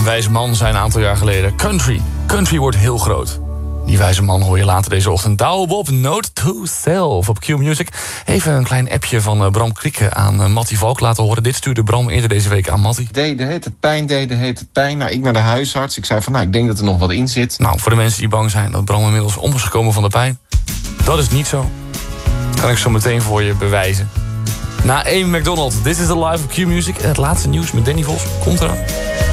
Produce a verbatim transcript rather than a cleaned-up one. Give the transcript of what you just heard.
wijze man zei een aantal jaar geleden: Country, country wordt heel groot. Die wijze man hoor je later deze ochtend. Douwe Bob, Note to Self op Q Music. Even een klein appje van uh, Bram Krikke aan uh, Mattie Valk laten horen. Dit stuurde Bram eerder deze week aan Mattie. Deden heet het pijn, deden heet het pijn. Nou, ik naar de huisarts. Ik zei van, nou, ik denk dat er nog wat in zit. Nou, voor de mensen die bang zijn dat Bram inmiddels om is gekomen van de pijn. Dat is niet zo. Dat kan ik zo meteen voor je bewijzen. Na Amy McDonald, This is the Live of Q Music. En het laatste nieuws met Danny Vos komt eraan.